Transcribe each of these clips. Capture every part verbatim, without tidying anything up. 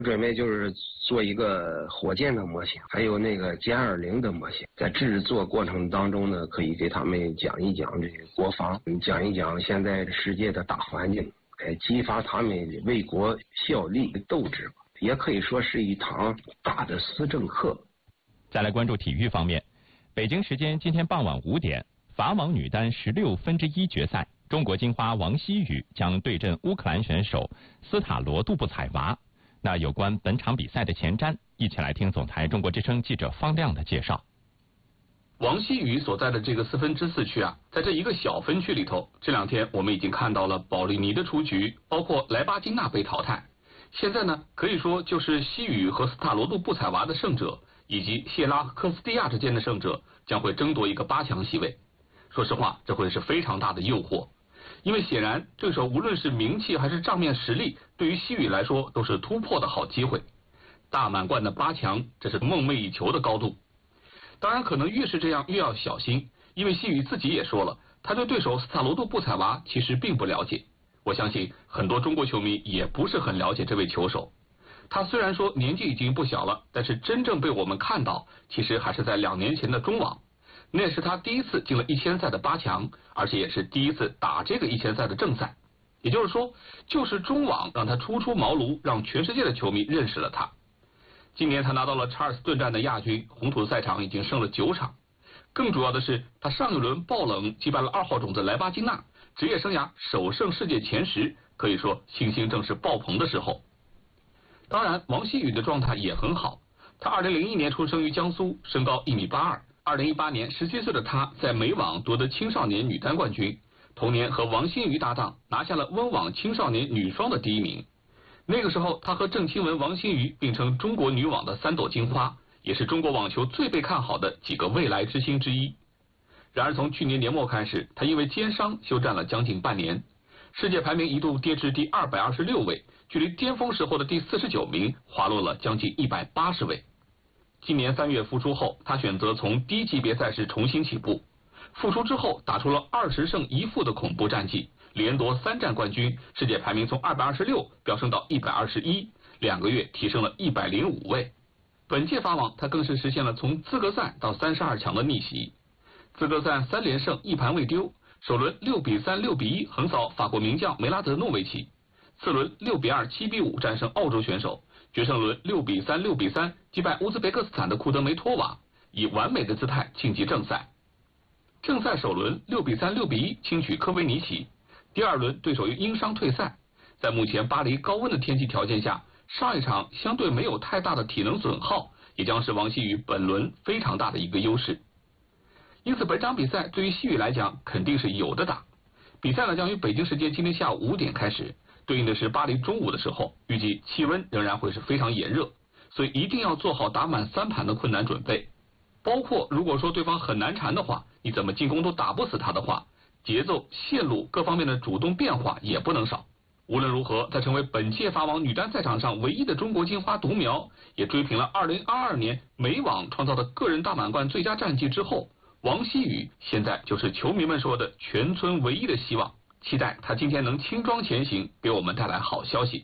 准备就是做一个火箭的模型，还有那个歼二零的模型，在制作过程当中呢，可以给他们讲一讲这个国防，讲一讲现在世界的大环境，来激发他们为国效力的斗志，也可以说是一堂大的思政课。 再来关注体育方面，北京时间今天傍晚五点，法网女单十六分之一决赛，中国金花王希雨将对阵乌克兰选手斯塔罗杜布采娃。那有关本场比赛的前瞻，一起来听总台中国之声记者方亮的介绍。 王希雨所在的这个四分之四区啊，在这一个小分区里头，这两天我们已经看到了保利尼的出局，包括莱巴金娜被淘汰。现在呢，可以说就是希雨和斯塔罗杜布采娃的胜者，以及谢拉和科斯蒂亚之间的胜者，将会争夺一个八强席位。说实话，这会是非常大的诱惑。因为显然对手无论是名气还是账面实力，对于希雨来说都是突破的好机会。大满贯的八强，这是梦寐以求的高度。当然可能越是这样越要小心，因为希雨自己也说了，他对对手斯塔罗杜布采娃其实并不了解。我相信很多中国球迷也不是很了解这位球手。他虽然说年纪已经不小了，但是真正被我们看到，其实还是在两年前的中网。那是他第一次进了一千赛的八强，而且也是第一次打这个一千赛的正赛。也就是说，就是中网让他初出茅庐，让全世界的球迷认识了他。今年他拿到了查尔斯顿站的亚军，红土赛场已经胜了九场。更主要的是，他上一轮爆冷击败了二号种子莱巴金娜，职业生涯首胜世界前十，可以说信心正是爆棚的时候。当然，王希雨的状态也很好。他二零零一年出生于江苏，身高一米八二。二零一八年，十七岁的他在美网夺得青少年女单冠军，同年和王欣瑜搭档拿下了温网青少年女双的第一名。那个时候，他和郑钦文、王欣瑜并称中国女网的三朵金花，也是中国网球最被看好的几个未来之星之一。然而，从去年年末开始，他因为肩伤休战了将近半年，世界排名一度跌至第二百二十六位，距离巅峰时候的第四十九名滑落了将近一百八十位。今年三月复出后，他选择从低级别赛事重新起步。复出之后，打出了二十胜一负的恐怖战绩，连夺三战冠军，世界排名从二百二十六飙升到一百二十一，两个月提升了一百零五位。本届法网，他更是实现了从资格赛到三十二强的逆袭。资格赛三连胜，一盘未丢，首轮六比三、六比一横扫法国名将梅拉德诺维奇，次轮六比二、七比五战胜澳洲选手。决胜轮六比三、六比三击败乌兹别克斯坦的库德梅托娃，以完美的姿态晋级正赛。正赛首轮六比三、六比一轻取科维尼奇，第二轮对手又因伤退赛。在目前巴黎高温的天气条件下，上一场相对没有太大的体能损耗，也将是王希雨本轮非常大的一个优势。因此，本场比赛对于希雨来讲肯定是有的打。比赛呢将于北京时间今天下午五点开始。对应的是巴黎中午的时候，预计气温仍然会是非常炎热，所以一定要做好打满三盘的困难准备。包括如果说对方很难缠的话，你怎么进攻都打不死他的话，节奏、线路各方面的主动变化也不能少。无论如何，在成为本届法网女单赛场上唯一的中国金花独苗，也追平了二零二二年美网创造的个人大满贯最佳战绩之后，王希雨现在就是球迷们说的全村唯一的希望。期待他今天能轻装前行，给我们带来好消息。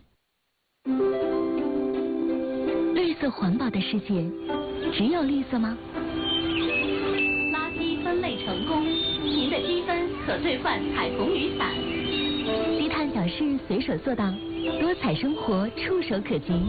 绿色环保的世界，只有绿色吗？ 垃圾分类成功，您的积分可兑换彩虹雨伞。 低碳小事随手做到，多彩生活触手可及。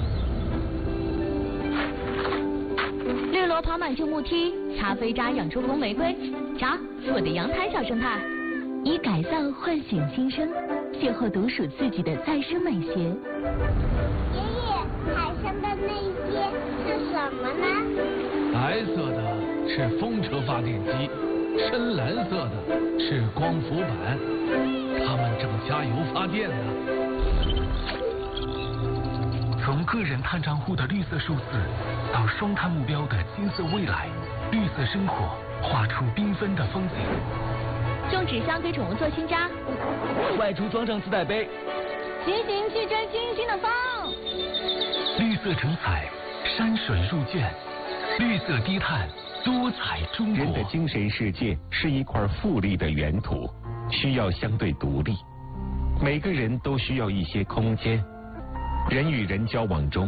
绿萝跑满旧木梯，擦飞渣养出红玫瑰，瞧我的阳台小生态。以改造唤醒新生，邂逅独属自己的再生美学。 爷爷，海上的那些是什么呢？ 白色的是风车发电机，深蓝色的是光伏板，它们正加油发电呢。从个人碳账户的绿色数字，到双碳目标的金色未来，绿色生活画出缤纷的风景。 种纸箱给宠物做新家， 外出装上自带杯， 骑行去追星星的风。 绿色成彩，山水入卷，绿色低碳，多彩中国。人的精神世界是一块富丽的原土，需要相对独立。每个人都需要一些空间。人与人交往中，